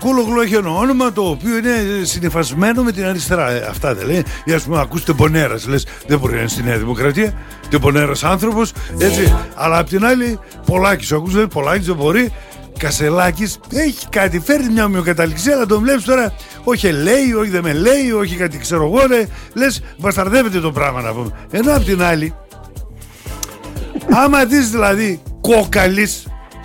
Κούλογλου έχει ένα όνομα το οποίο είναι συνυφασμένο με την αριστερά. Αυτά δεν λέει. Ή ας πούμε, ακούς Τεμπονέρας. Λες, δεν μπορεί να είναι στη Νέα Δημοκρατία. Τεμπονέρας άνθρωπος. Έτσι. Αλλά απ' την άλλη, Πολάκης. Ακούς, λέει, Πολάκης δεν μπορεί. Κασελάκης έχει κάτι, φέρνει μια ομοιοκαταληξία, αλλά τον βλέπεις τώρα. Όχι λέει, όχι δεν με λέει, όχι κάτι ξέρω εγώ. Λες, μπασταρδεύεται το πράγμα να πούμε. Ενώ απ' την άλλη, άμα δεις δηλαδή Κόκαλης.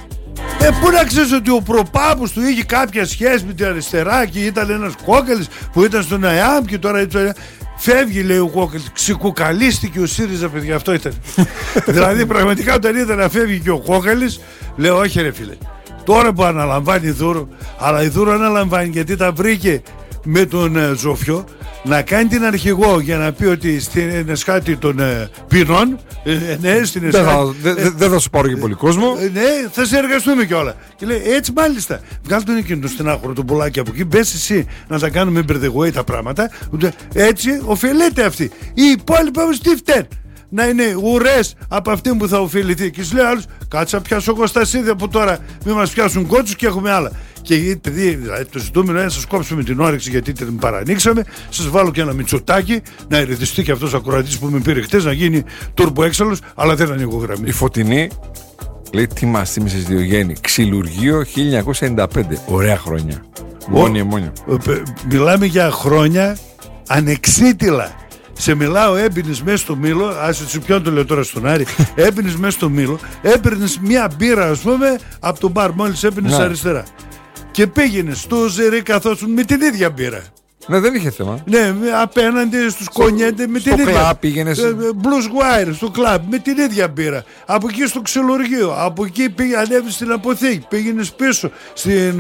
Πού να ξέρεις ότι ο προπάπους του είχε κάποια σχέση με την αριστερά και ήταν ένας Κόκαλης που ήταν στον ΑΕΑΜ και τώρα έτσι. Φεύγει, λέει ο Κόκαλης, ξεκουκαλίστηκε ο ΣΥΡΙΖΑ, παιδιά, αυτό ήταν. Δηλαδή πραγματικά όταν είδα να φεύγει και ο Κόκαλης, λέω όχι ρε φίλε, τώρα που αναλαμβάνει Δούρο, αλλά η Δούρο αναλαμβάνει γιατί τα βρήκε με τον Ζόφιο να κάνει την αρχηγό για να πει ότι στην Εσχάτη των ποινών, ναι, στην Εσχάτη. Δεν θα σου πάρω και πολύ κόσμο. Ναι, θα συνεργαστούμε κιόλα. Και λέει έτσι μάλιστα. Βγάλει τον εκείνο το στενάχωρο, τον πουλάκι από εκεί. Μπες εσύ να τα κάνουμε by the way τα πράγματα. Έτσι ωφελείται αυτή. Οι υπόλοιποι όμως τι φταίνουν? Να είναι ουρές από αυτήν που θα ωφεληθεί. Και σου λέει άλλος, κάτσε να πιάσω εγώ στα σίδια που τώρα μην μας πιάσουν κότσους και έχουμε άλλα. Και επειδή δηλαδή, το ζητούμενο είναι να σας κόψουμε την όρεξη γιατί την παρανοίξαμε, σας βάλω και ένα Μητσοτάκι να ερεθιστεί και αυτός ο ακροατής που με πήρε χτες να γίνει τουρμπο έξαλλος, αλλά δεν ανοίγω γραμμή. Η Φωτεινή λέει τι μας θύμισες Διογέννη, Ξυλουργείο 1995, ωραία χρόνια. Μόνοι. Μιλάμε για χρόνια ανεξίτηλα. Σε μιλάω, έμπαινες μέσα στο Μήλο, άσε ποιον το λέω τώρα στον Άρη, έμπαινες μέσα στο Μήλο, έπαιρνες μια μπύρα ας πούμε από το μπαρ μόλις έπαιρνες αριστερά. Και πήγαινες στο Ζερί καθόσουν με την ίδια μπύρα. Ναι, δεν είχε θέμα. Ναι, απέναντι στους κονιέντε με την ίδια. Στο κλαμπ πήγαινες. Blues Wire, στο κλαμπ με την ίδια μπύρα. Από εκεί στο ξυλουργείο, από εκεί ανέβεις στην αποθήκη, πήγαινες πίσω στην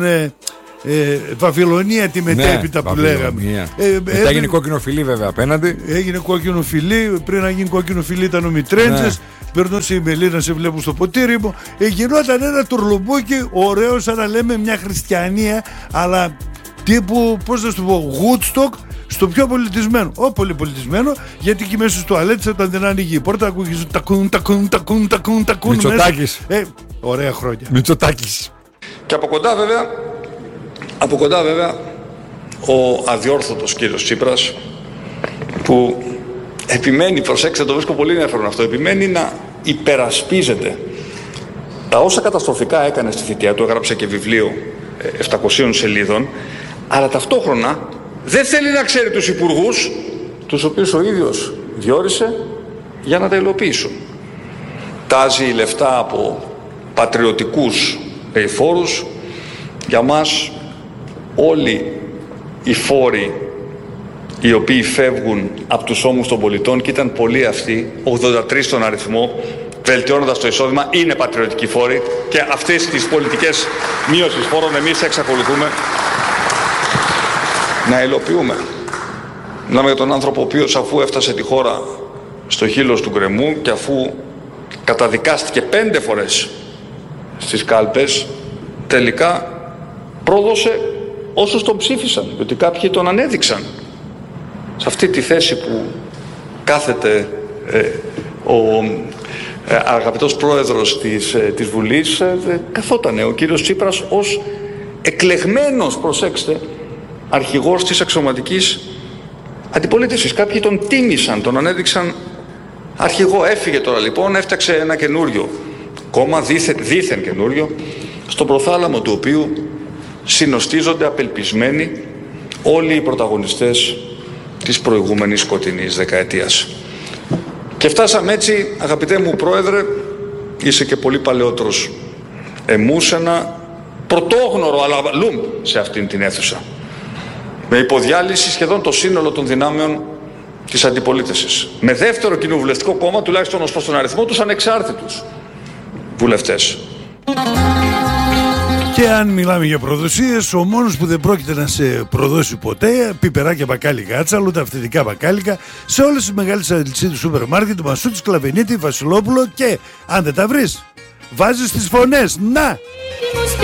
Βαβυλωνία τη μετέπειτα που λέγαμε. Μετά έγινε κόκκινο φιλί βέβαια απέναντι. Έγινε κόκκινο φιλί, πριν να γίνει κόκκινο φιλί ήταν ο Μητρέντζες. Περνούσε η Μελίνα, σε βλέπω στο ποτήρι μου. Γινόταν ένα τουρλουμπούκι ωραίο, σαν να λέμε μια χριστιανία, αλλά τύπου, πώς να σου πω, Woodstock, στο πιο πολιτισμένο. Πολύ πολιτισμένο, γιατί εκεί μέσα στο τουαλέτες όταν δεν άνοιγε η πόρτα, ακούγες τακούν. Μητσοτάκης. Ωραία χρόνια. Μητσοτάκης. Και από κοντά βέβαια, ο αδιόρθωτος κύριος Τσίπρας, που επιμένει, προσέξτε, το βρίσκω πολύ ενδιαφέρον αυτό, επιμένει να υπερασπίζεται τα όσα καταστροφικά έκανε στη θητεία του, έγραψε και βιβλίο 700 σελίδων, αλλά ταυτόχρονα δεν θέλει να ξέρει τους υπουργούς, τους οποίους ο ίδιος διόρισε για να τα υλοποιήσουν. Τάζει λεφτά από πατριωτικούς φόρους. Για μας όλοι οι φόροι οι οποίοι φεύγουν από τους ώμους των πολιτών, και ήταν πολλοί αυτοί, 83 στον αριθμό, βελτιώνοντας το εισόδημα, είναι πατριωτικοί φόροι, και αυτές τις πολιτικές μείωσης φόρων εμείς εξακολουθούμε να υλοποιούμε. Μιλάμε για τον άνθρωπο ο οποίος, αφού έφτασε τη χώρα στο χείλος του γκρεμού και αφού καταδικάστηκε 5 φορές στις κάλπες, τελικά πρόδωσε όσους τον ψήφισαν, διότι κάποιοι τον ανέδειξαν. Σε αυτή τη θέση που κάθεται ο αγαπητός πρόεδρος της Βουλής, καθότανε ο κύριος Τσίπρας ως εκλεγμένος, προσέξτε, αρχηγός της αξιωματικής αντιπολίτευσης. Κάποιοι τον τίμησαν, τον ανέδειξαν αρχηγό. Έφυγε τώρα λοιπόν, έφτιαξε ένα καινούριο κόμμα, δήθεν καινούριο, στο προθάλαμο του οποίου συνοστίζονται απελπισμένοι όλοι οι πρωταγωνιστές της προηγούμενης σκοτεινής δεκαετίας. Και φτάσαμε έτσι, αγαπητέ μου πρόεδρε, είσαι και πολύ παλαιότερος εμού, σε ένα πρωτόγνωρο αλαβαλούμ σε αυτήν την αίθουσα, με υποδιάλυση σχεδόν το σύνολο των δυνάμεων της αντιπολίτευσης, με δεύτερο κοινοβουλευτικό κόμμα, τουλάχιστον ως προς τον αριθμό τους, ανεξάρτητους βουλευτές. Και αν μιλάμε για προδοσίες, ο μόνος που δεν πρόκειται να σε προδώσει ποτέ, πιπεράκια μπακάλικα άτσαλ, ούτε αυθεντικά μπακάλικα, σε όλες τις μεγάλες αλυσίδες σούπερ μάρκετ, Μασούτης, Κλαβενίτη, Βασιλόπουλο, και αν δεν τα βρεις, βάζεις τις φωνές. Να!